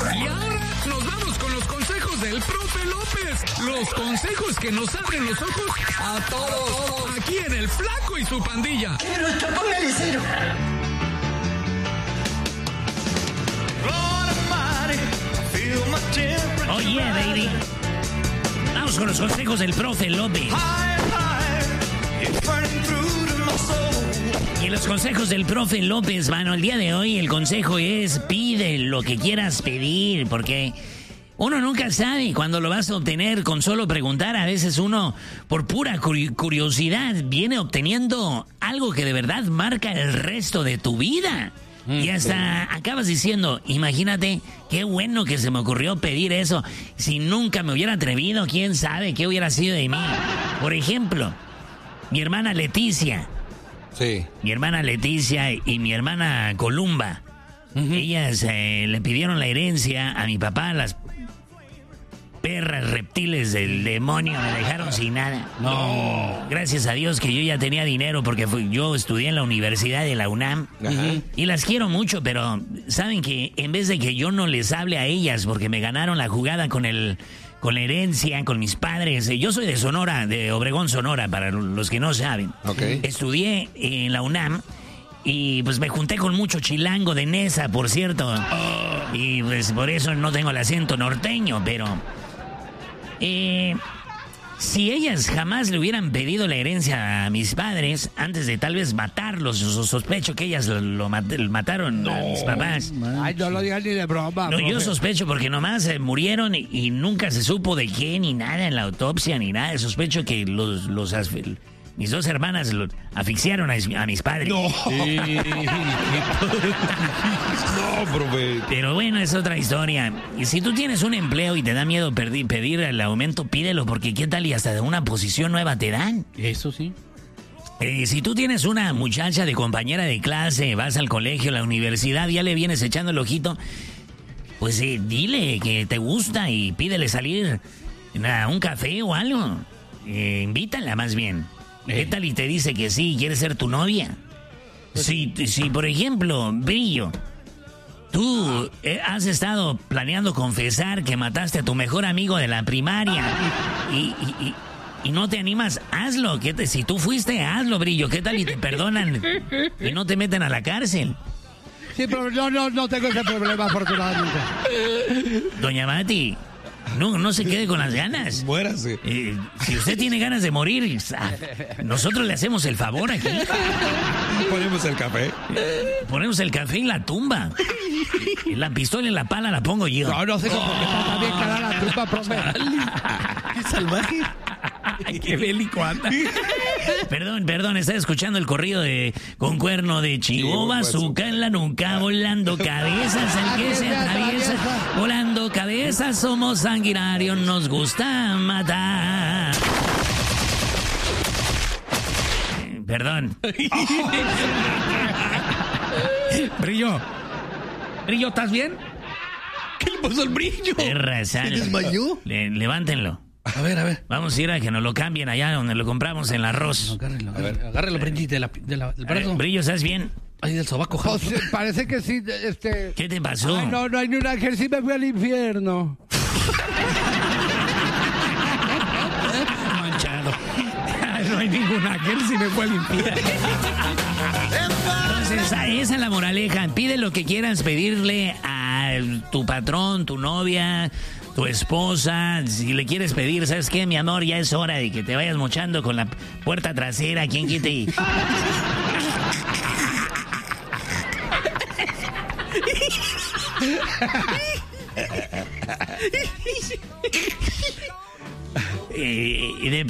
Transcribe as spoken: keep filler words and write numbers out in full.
Y ahora nos vamos con los consejos del profe López. Los consejos que nos abren los ojos a todos. Aquí en El Flaco y su pandilla. Pero esto, póngale cero. Oh yeah, baby. Vamos con los consejos del profe López. Y los consejos del profe López, mano, el día de hoy el consejo es pide lo que quieras pedir, porque uno nunca sabe cuándo lo vas a obtener con solo preguntar. A veces uno, por pura curiosidad, viene obteniendo algo que de verdad marca el resto de tu vida. Y hasta acabas diciendo, imagínate, qué bueno que se me ocurrió pedir eso. Si nunca me hubiera atrevido, quién sabe qué hubiera sido de mí. Por ejemplo, mi hermana Leticia. Sí. Mi hermana Leticia y mi hermana Columba. Uh-huh. Ellas eh, le pidieron la herencia a mi papá, las perras reptiles del demonio me dejaron sin nada. No. Gracias a Dios que yo ya tenía dinero porque fui, yo estudié en la Universidad de la UNAM. Ajá. Y las quiero mucho, pero saben que en vez de que yo no les hable a ellas porque me ganaron la jugada con el con la herencia, con mis padres. Yo soy de Sonora, de Obregón, Sonora, para los que no saben. Okay. Estudié en la UNAM y pues me junté con mucho chilango de Nesa, por cierto. Oh. Y pues por eso no tengo el acento norteño, pero Eh, si ellas jamás le hubieran pedido la herencia a mis padres, antes de tal vez matarlos, sospecho que ellas lo, lo mat- mataron no, a mis papás. Ay, no lo digas ni de broma. No, profe. yo sospecho porque nomás eh, murieron y, y nunca se supo de qué, ni nada en la autopsia, ni nada. Sospecho que los... los asf- mis dos hermanas lo asfixiaron a, a mis padres. No. No, profe. Pero bueno, es otra historia. Y si tú tienes un empleo y te da miedo perdi- pedir el aumento, pídelo, porque qué tal y hasta de una posición nueva te dan. Eso sí. Eh, si tú tienes una muchacha de compañera de clase, vas al colegio, a la universidad, ya le vienes echando el ojito, pues eh, dile que te gusta y pídele salir a un café o algo. Eh, invítala más bien. ¿Qué tal y te dice que sí, quiere ser tu novia? Si, si por ejemplo, Brillo, tú eh, has estado planeando confesar que mataste a tu mejor amigo de la primaria y, y, y, y no te animas, hazlo. ¿Qué te, si tú fuiste, hazlo, Brillo. ¿Qué tal y te perdonan y no te meten a la cárcel? Sí, pero no, no, no tengo ese problema, afortunadamente. Doña Mati, no, no se quede con las ganas. Muérase. Eh, si usted tiene ganas de morir, nosotros le hacemos el favor aquí. Ponemos el café. Ponemos el café en la tumba. Y la pistola en la pala la pongo yo. No, no sé cómo que está también cara la trupa, profe. ¡Qué salvaje! ¡Qué bélico anda! Perdón, perdón, estaba escuchando el corrido de Con Cuerno de Chivo Bazooka en la nuca, volando cabezas, el que se atraviesa, volando cabezas, somos sanguinarios, nos gusta matar. Eh, Perdón. Brillo. Brillo, ¿estás bien? ¿Qué le pasó al Brillo? Perra, ¿Se sal- desmayó? Le- levántenlo. A ver, a ver. Vamos a ir a que nos lo cambien allá donde lo compramos en el arroz. Agárrelo, agárrelo, agárrelo, Brillo, de la, de la, del A ver, brazo. Brillo, ¿estás bien? Ahí del sobaco. O sea, parece que sí, este... ¿Qué te pasó? Ay, no, no hay ni un ángel, sí me fui al infierno. Manchado. No hay ningún ángel si me fue al infierno. Entonces, esa es la moraleja. Pide lo que quieras pedirle a tu patrón, tu novia, tu esposa. Si le quieres pedir, ¿sabes qué, mi amor? Ya es hora de que te vayas mochando con la puerta trasera. ¿Quién quite? Y... Eh, y de